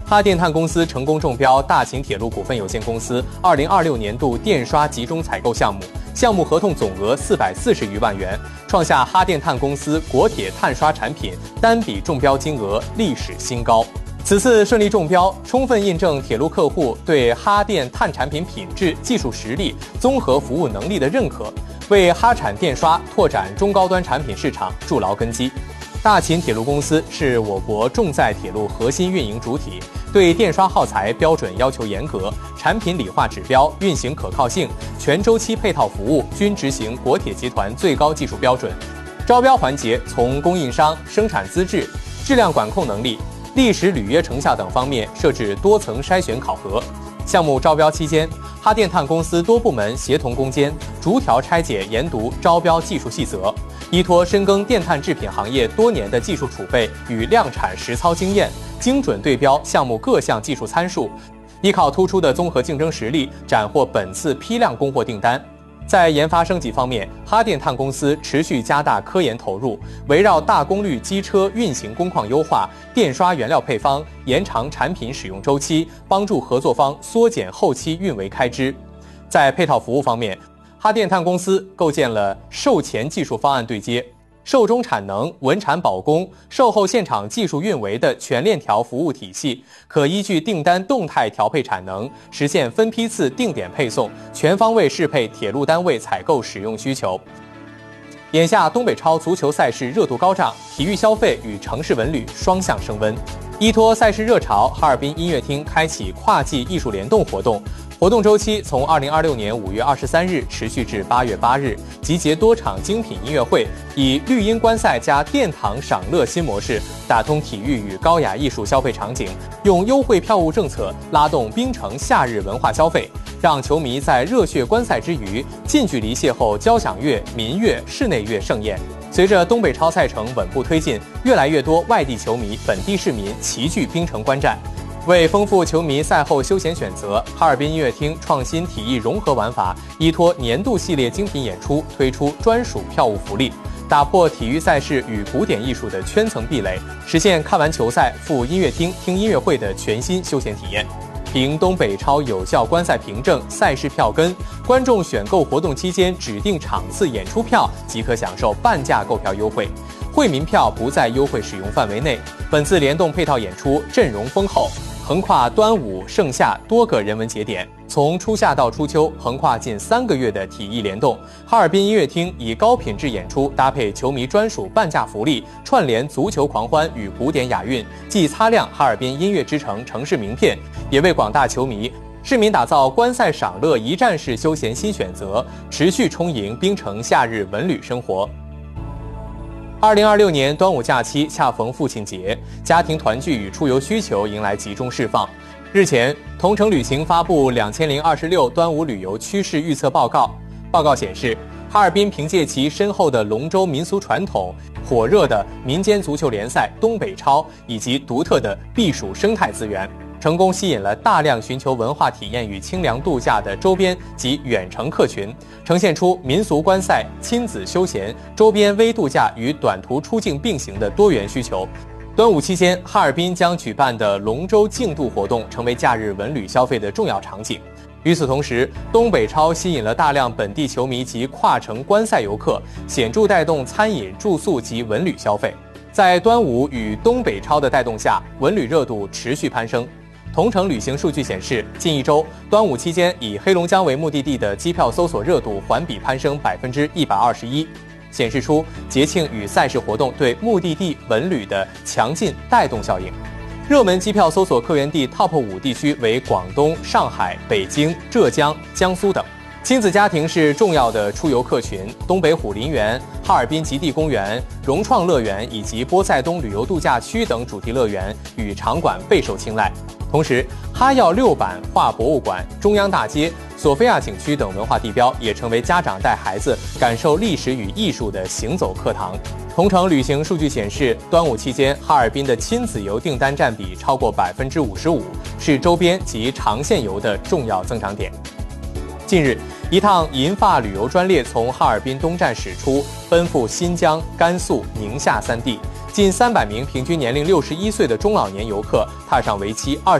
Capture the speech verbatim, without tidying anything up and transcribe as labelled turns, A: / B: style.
A: 哈电碳公司成功中标大秦铁路股份有限公司二零二六年度电刷集中采购项目，项目合同总额四百四十余万元，创下哈电碳公司国铁碳刷产品单笔中标金额历史新高。此次顺利中标，充分印证铁路客户对哈电碳产品品质、技术实力、综合服务能力的认可，为哈产电刷拓展中高端产品市场筑牢根基。大秦铁路公司是我国重载铁路核心运营主体，对电刷耗材标准要求严格，产品理化指标、运行可靠性、全周期配套服务均执行国铁集团最高技术标准。招标环节从供应商、生产资质、质量管控能力、历史履约成效等方面设置多层筛选考核。项目招标期间，哈电碳公司多部门协同攻坚，逐条拆解研读招标技术细则，依托深耕电碳制品行业多年的技术储备与量产实操经验，精准对标项目各项技术参数，依靠突出的综合竞争实力，斩获本次批量供货订单。在研发升级方面，哈电碳公司持续加大科研投入，围绕大功率机车运行工况优化、电刷原料配方、延长产品使用周期，帮助合作方缩减后期运维开支。在配套服务方面，哈电碳公司构建了售前技术方案对接、售中产能、稳产保供、售后现场技术运维的全链条服务体系，可依据订单动态调配产能，实现分批次定点配送，全方位适配铁路单位采购使用需求。眼下东北超足球赛事热度高涨，体育消费与城市文旅双向升温。依托赛事热潮，哈尔滨音乐厅开启跨季艺术联动活动。活动周期从二零二六年五月二十三日持续至八月八日，集结多场精品音乐会，以绿茵观赛加殿堂赏乐新模式，打通体育与高雅艺术消费场景，用优惠票务政策拉动冰城夏日文化消费，让球迷在热血观赛之余，近距离邂逅交响乐、民乐、室内乐盛宴。随着东北超赛程稳步推进，越来越多外地球迷、本地市民齐聚冰城观战。为丰富球迷赛后休闲选择，哈尔滨音乐厅创新体育融合玩法，依托年度系列精品演出，推出专属票务福利，打破体育赛事与古典艺术的圈层壁垒，实现看完球赛赴音乐厅听音乐会的全新休闲体验。凭东北超有效观赛凭证、赛事票根，观众选购活动期间指定场次演出票即可享受半价购票优惠，惠民票不在优惠使用范围内。本次联动配套演出阵容丰厚，横跨端午、盛夏多个人文节点，从初夏到初秋，横跨近三个月的体艺联动。哈尔滨音乐厅以高品质演出搭配球迷专属半价福利，串联足球狂欢与古典雅韵，既擦亮哈尔滨音乐之城城市名片，也为广大球迷、市民打造观赛赏乐一站式休闲新选择，持续充盈冰城夏日文旅生活。二零二六年端午假期恰逢父亲节，家庭团聚与出游需求迎来集中释放。日前，同程旅行发布两千零二十六端午旅游趋势预测报告。报告显示，哈尔滨凭借其深厚的龙舟民俗传统、火热的民间足球联赛东北超以及独特的避暑生态资源，成功吸引了大量寻求文化体验与清凉度假的周边及远程客群，呈现出民俗观赛、亲子休闲、周边微度假与短途出境并行的多元需求。端午期间，哈尔滨将举办的龙舟竞渡活动成为假日文旅消费的重要场景。与此同时，东北超吸引了大量本地球迷及跨城观赛游客，显著带动餐饮、住宿及文旅消费。在端午与东北超的带动下，文旅热度持续攀升。同程旅行数据显示，近一周端午期间以黑龙江为目的地的机票搜索热度环比攀升百分之一百二十一，显示出节庆与赛事活动对目的地文旅的强劲带动效应。热门机票搜索客源地 Top 五地区为广东、上海、北京、浙江、江苏等。亲子家庭是重要的出游客群，东北虎林园、哈尔滨极地公园、融创乐园以及波塞冬旅游度假区等主题乐园与场馆备受青睐。同时，哈药六版画博物馆、中央大街、索菲亚景区等文化地标也成为家长带孩子感受历史与艺术的行走课堂。同程旅行数据显示，端午期间哈尔滨的亲子游订单占比超过百分之五十五，是周边及长线游的重要增长点。近日，一趟银发旅游专列从哈尔滨东站驶出，奔赴新疆、甘肃、宁夏三地。近三百名平均年龄六十一岁的中老年游客踏上为期二